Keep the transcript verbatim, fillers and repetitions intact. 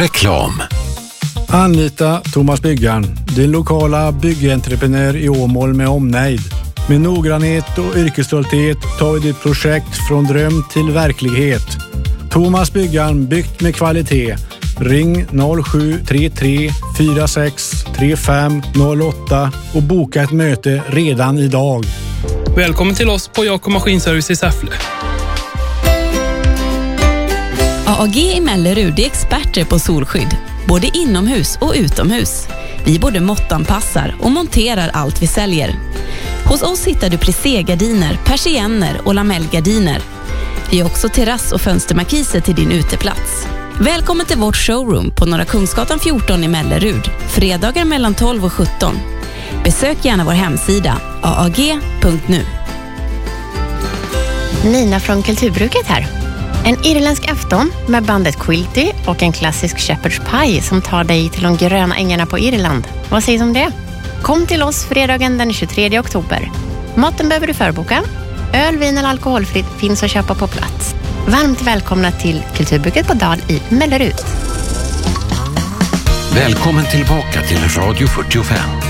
Reklam. Anlita Thomas Byggaren, din lokala byggentreprenör i Åmål med omnejd. Med noggrannhet och yrkesstolthet tar vi ditt projekt från dröm till verklighet. Thomas Byggaren, byggt med kvalitet. Ring noll sju tre tre fyra sex tre fem noll åtta och boka ett möte redan idag. Välkommen till oss på Jakob Maskinservice i Säffle. A A G i Mellerud är experter på solskydd, både inomhus och utomhus. Vi både måttanpassar och monterar allt vi säljer. Hos oss hittar du plissé-gardiner, persienner och lamellgardiner. Vi har också terrass- och fönstermarkiser till din uteplats. Välkommen till vårt showroom på Norra Kungsgatan fjorton i Mellerud. Fredagar mellan tolv och sjutton. Besök gärna vår hemsida a a g punkt nu. Nina från Kulturbruket här. En irländsk afton med bandet Quilty och en klassisk shepherd's pie som tar dig till de gröna ängarna på Irland. Vad sägs om det? Kom till oss fredagen den tjugotredje oktober. Maten behöver du förboka. Öl, vin eller alkoholfritt finns att köpa på plats. Varmt välkomna till Kulturbruket på Dal i Mellerud. Välkommen tillbaka till Radio fyrtiofem.